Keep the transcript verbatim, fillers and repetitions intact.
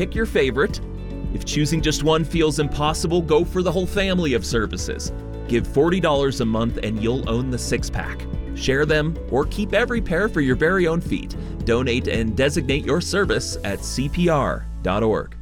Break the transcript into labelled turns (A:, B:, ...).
A: pick your favorite. If choosing just one feels impossible, go for the whole family of services. Give forty dollars a month and you'll own the six-pack. Share them or keep every pair for your very own feet. Donate and designate your service at C P R dot org.